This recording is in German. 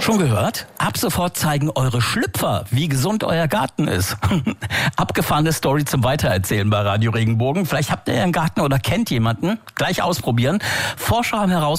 Schon gehört? Ab sofort zeigen eure Schlüpfer, wie gesund euer Garten ist. Abgefahrene Story zum Weitererzählen bei Radio Regenbogen. Vielleicht habt ihr ja einen Garten oder kennt jemanden. Gleich ausprobieren. Forscher haben heraus